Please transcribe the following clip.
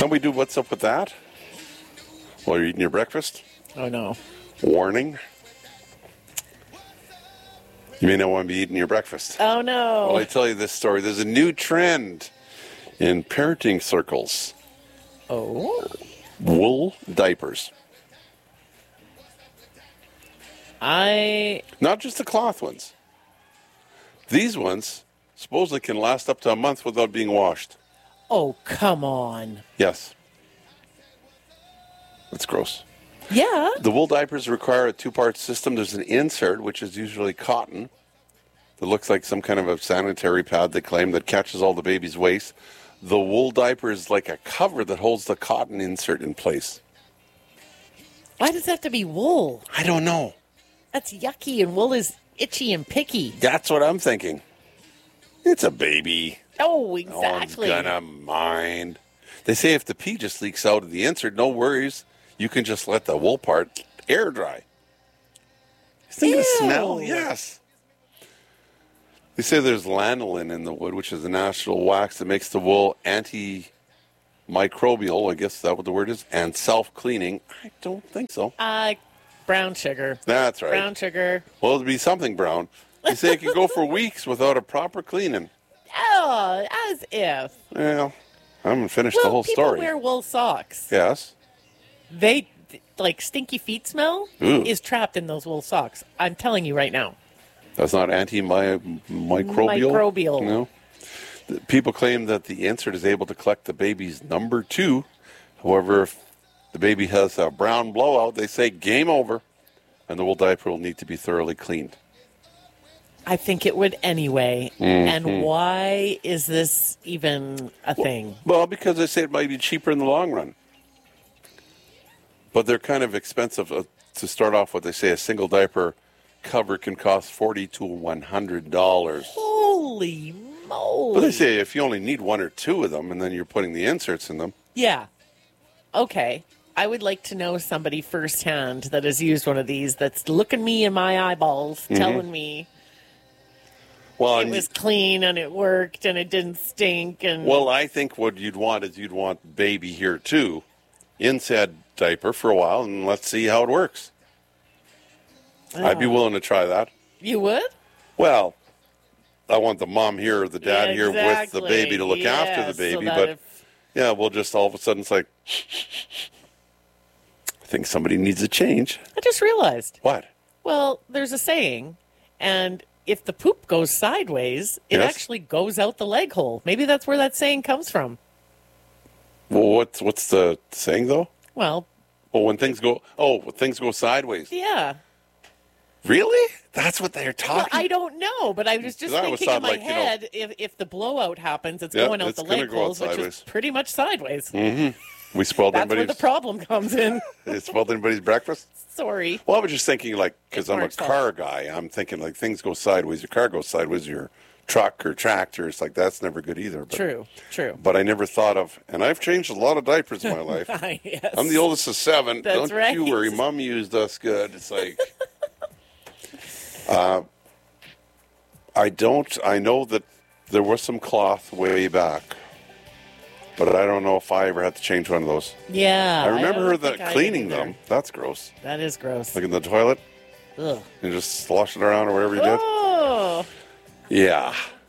Somebody do what's up with that? While you're eating your breakfast? Oh, no. Warning. You may not want to be eating your breakfast. Oh, no. Well, I tell you this story. There's a new trend in parenting circles. Oh? Wool diapers. Not just the cloth ones. These ones supposedly can last up to a month without being washed. Oh, come on. Yes. That's gross. Yeah. The wool diapers require a two-part system. There's an insert, which is usually cotton, that looks like some kind of a sanitary pad, they claim, that catches all the baby's waste. The wool diaper is like a cover that holds the cotton insert in place. Why does it have to be wool? I don't know. That's yucky, and wool is itchy and picky. That's what I'm thinking. It's a baby. Oh, exactly. No one's gonna mind. They say if the pee just leaks out of the insert, no worries. You can just let the wool part air dry. Think of the smell? Yes. They say there's lanolin in the wood, which is a natural wax that makes the wool antimicrobial, I guess that's what the word is, and self-cleaning. I don't think so. Brown sugar. That's right. Brown sugar. Well, it'd be something brown. They say it can go for weeks without a proper cleaning. Oh, as if. Well, I haven't finished the whole story. People wear wool socks. Yes. They, like, stinky feet smell is trapped in those wool socks. I'm telling you right now. That's not antimicrobial? Microbial. No. People claim that the insert is able to collect the baby's number 2. However, if the baby has a brown blowout, they say game over, and the wool diaper will need to be thoroughly cleaned. I think it would anyway. Mm-hmm. And why is this even a thing? Well, because they say it might be cheaper in the long run. But they're kind of expensive. To start off with, they say a single diaper cover can cost $40 to $100. Holy moly. But they say if you only need 1 or 2 of them, and then you're putting the inserts in them. Yeah. Okay. I would like to know somebody firsthand that has used one of these that's looking me in my eyeballs, telling me it was clean and it worked and it didn't stink. And well, I think what you'd want is you'd want baby here too, inside diaper for a while, and let's see how it works. Oh. I'd be willing to try that. You would? Well, I want the mom here or the dad here with the baby to look after the baby, so but we'll just all of a sudden it's like, I think somebody needs a change. I just realized. What? Well, there's a saying, and if the poop goes sideways, it actually goes out the leg hole. Maybe that's where that saying comes from. Well, what's the saying, though? Well, when things go sideways. Yeah. Really? That's what they're talking? Well, I don't know, but I was just thinking in my head, if the blowout happens, it's going out the leg holes, which is pretty much sideways. Mm-hmm. We spoiled That's where the problem comes in. It spoiled anybody's breakfast? Sorry. Well, I was just thinking, like, because I'm a car guy, I'm thinking, like, things go sideways. Your car goes sideways, your truck or tractor, it's like, that's never good either. But, True. But I never thought of, and I've changed a lot of diapers in my life. Yes. I'm the oldest of 7. That's Don't you worry. Mom used us good. It's like, I know that there was some cloth way back. But I don't know if I ever had to change one of those. Yeah. I remember cleaning them. That's gross. That is gross. Like in the toilet. Ugh. And just slosh it around or whatever you did. Oh. Yeah.